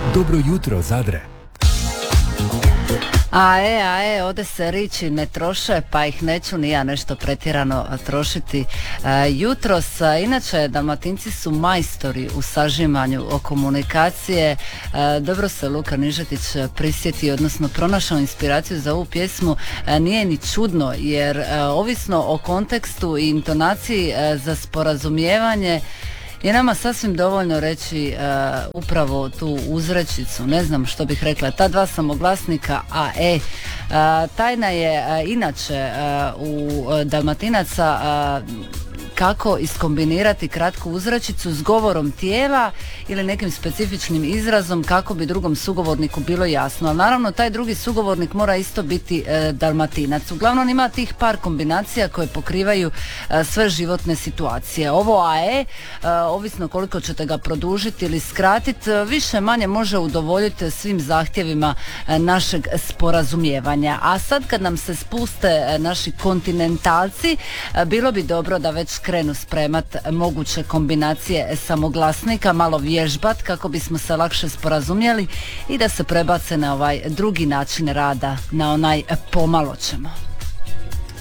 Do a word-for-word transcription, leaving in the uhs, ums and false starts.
Dobro jutro, Zadre. A e, a e, ovdje se riči ne troše, pa ih neću ni ja nešto pretjerano trošiti e, jutros. Inače, Dalmatinci su majstori u sažimanju o komunikacije. E, dobro se Luka Nižetić prisjetio, odnosno pronašao inspiraciju za ovu pjesmu. E, nije ni čudno, jer e, ovisno o kontekstu i intonaciji e, za sporazumijevanje je nama sasvim dovoljno reći uh, upravo tu uzrečicu, ne znam što bih rekla, ta dva samoglasnika a, e. Uh, tajna je uh, inače uh, u uh, Dalmatinaca uh, kako iskombinirati kratku uzrečicu s govorom tijela ili nekim specifičnim izrazom kako bi drugom sugovorniku bilo jasno. Ali naravno taj drugi sugovornik mora isto biti e, Dalmatinac. Uglavnom ima tih par kombinacija koje pokrivaju e, sve životne situacije. Ovo a e, e, ovisno koliko ćete ga produžiti ili skratiti, više manje može udovoljiti svim zahtjevima e, našeg sporazumijevanja. A sad kad nam se spuste e, naši kontinentalci, e, bilo bi dobro da već krenu spremat moguće kombinacije samoglasnika, malo vježbat kako bismo se lakše sporazumjeli i da se prebace na ovaj drugi način rada, na onaj pomalo ćemo.